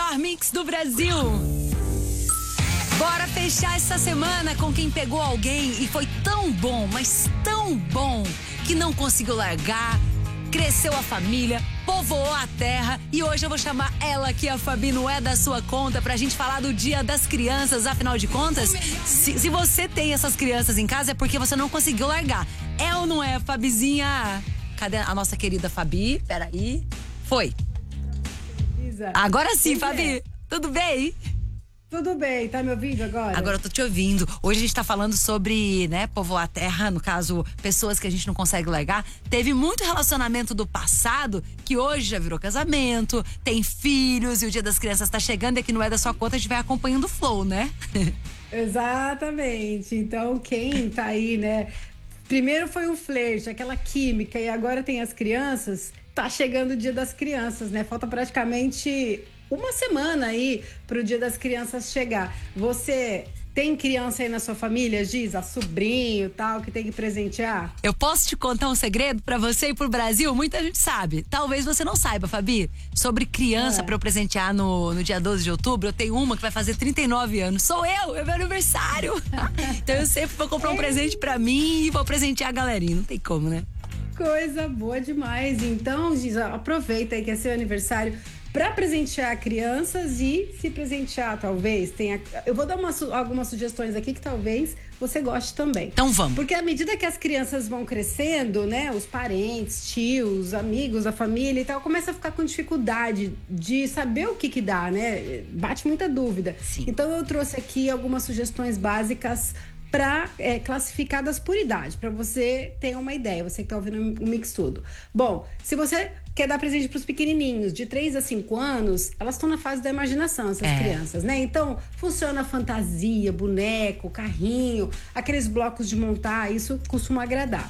melhor mix do Brasil. Bora fechar essa semana com quem pegou alguém e foi tão bom, mas tão bom, que não conseguiu largar, cresceu a família, povoou a terra e hoje eu vou chamar ela que a Fabi não é da sua conta pra gente falar do Dia das Crianças. Afinal de contas, se você tem essas crianças em casa é porque você não conseguiu largar. É ou não é, Fabizinha? Cadê a nossa querida Fabi? Peraí. Foi. Agora sim, Fabi. Tudo bem? Tudo bem, tá me ouvindo agora? Agora eu tô te ouvindo. Hoje a gente tá falando sobre, né, povoar a terra, no caso, pessoas que a gente não consegue largar. Teve muito relacionamento do passado que hoje já virou casamento, tem filhos e o Dia das Crianças tá chegando e aqui não é da sua conta, a gente vai acompanhando o flow, né? Exatamente. Então, quem tá aí, né? Primeiro foi um flerte, aquela química, e agora tem as crianças. Tá chegando o Dia das Crianças, né? Falta praticamente uma semana aí pro Dia das Crianças chegar. Você tem criança aí na sua família, Giza? Sobrinho, tal, que tem que presentear? Eu posso te contar um segredo pra você e pro Brasil? Muita gente sabe. Talvez você não saiba, Fabi. Sobre criança pra eu presentear no dia 12 de outubro, eu tenho uma que vai fazer 39 anos. Sou eu, é meu aniversário. Então eu sempre vou comprar um presente pra mim e vou presentear a galerinha. Não tem como, né? Coisa boa demais. Então, Giza, aproveita aí que é seu aniversário para presentear crianças e se presentear, talvez, eu vou dar algumas sugestões aqui que talvez você goste também. Então vamos. Porque à medida que as crianças vão crescendo, né, os parentes, tios, amigos, a família e tal, começa a ficar com dificuldade de saber o que dá, né? Bate muita dúvida. Sim. Então eu trouxe aqui algumas sugestões básicas classificadas por idade, para você ter uma ideia, você que tá ouvindo o Mix Tudo. Bom, se você quer dar presente para os pequenininhos, de 3 a 5 anos, elas estão na fase da imaginação, essas crianças, né? Então, funciona fantasia, boneco, carrinho, aqueles blocos de montar, isso costuma agradar.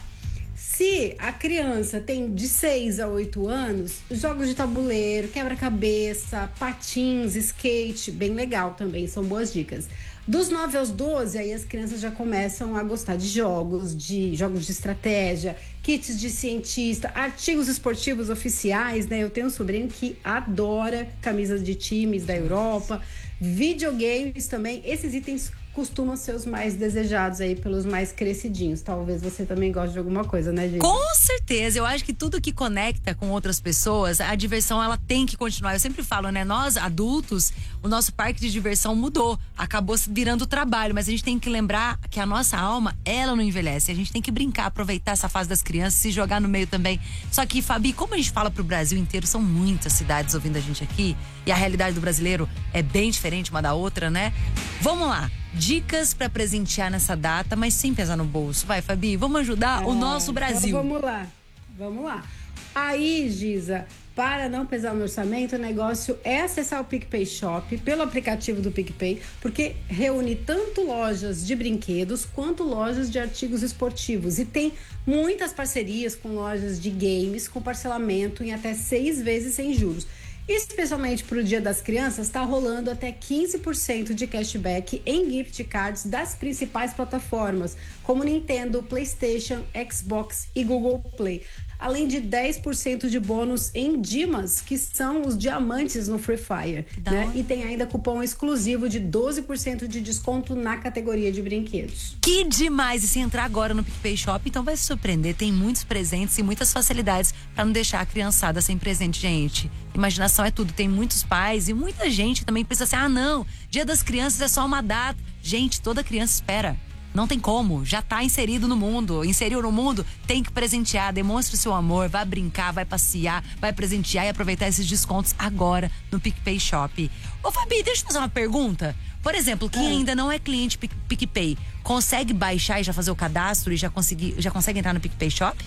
Se a criança tem de 6 a 8 anos, jogos de tabuleiro, quebra-cabeça, patins, skate, bem legal também, são boas dicas. Dos 9 aos 12, aí as crianças já começam a gostar de jogos de estratégia, kits de cientista, artigos esportivos oficiais, né? Eu tenho um sobrinho que adora camisas de times da Europa, videogames também. Esses itens costumam ser os mais desejados aí pelos mais crescidinhos. Talvez você também goste de alguma coisa, né, gente? Com certeza, eu acho que tudo que conecta com outras pessoas, a diversão ela tem que continuar. Eu sempre falo, né, nós adultos, o nosso parque de diversão mudou, acabou virando trabalho, mas a gente tem que lembrar que a nossa alma, ela não envelhece. A gente tem que brincar, aproveitar essa fase das crianças, se jogar no meio também. Só que, Fabi, como a gente fala pro Brasil inteiro, são muitas cidades ouvindo a gente aqui, e a realidade do brasileiro é bem diferente uma da outra, né? Vamos lá. Dicas pra presentear nessa data, mas sem pesar no bolso. Vai, Fabi, vamos ajudar o nosso Brasil. Então vamos lá. Aí, Giza, para não pesar no orçamento, o negócio é acessar o PicPay Shop pelo aplicativo do PicPay, porque reúne tanto lojas de brinquedos quanto lojas de artigos esportivos. E tem muitas parcerias com lojas de games com parcelamento em até 6 vezes sem juros. Especialmente para o Dia das Crianças, está rolando até 15% de cashback em gift cards das principais plataformas, como Nintendo, PlayStation, Xbox e Google Play. Além de 10% de bônus em Dimas, que são os diamantes no Free Fire. Né? E tem ainda cupom exclusivo de 12% de desconto na categoria de brinquedos. Que demais! E se entrar agora no PicPay Shop, então vai se surpreender. Tem muitos presentes e muitas facilidades para não deixar a criançada sem presente, gente. Imaginação é tudo. Tem muitos pais e muita gente também pensa assim, não, Dia das Crianças é só uma data. Gente, toda criança espera. Não tem como, já tá inserido no mundo. Inseriu no mundo, tem que presentear. Demonstre o seu amor, vai brincar, vai passear, vai presentear e aproveitar esses descontos agora no PicPay Shop. Ô Fabi, deixa eu fazer uma pergunta. Por exemplo, quem ainda não é cliente PicPay, consegue baixar e já fazer o cadastro e já consegue entrar no PicPay Shop?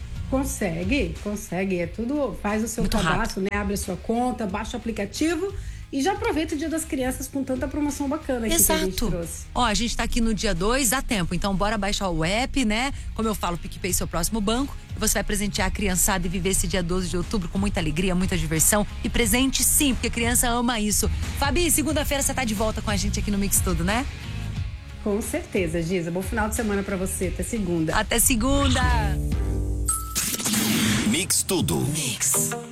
Consegue. É tudo, faz o seu cadastro, né? Abre a sua conta, baixa o aplicativo e já aproveita o Dia das Crianças com tanta promoção bacana aqui que a gente trouxe. Ó, a gente tá aqui no dia 2, dá tempo. Então bora baixar o app, né? Como eu falo, PicPay seu próximo banco. E você vai presentear a criançada e viver esse dia 12 de outubro com muita alegria, muita diversão. E presente sim, porque a criança ama isso. Fabi, segunda-feira você tá de volta com a gente aqui no Mix Tudo, né? Com certeza, Giza. Bom final de semana pra você. Até segunda. Até segunda! Mix Tudo. Mix.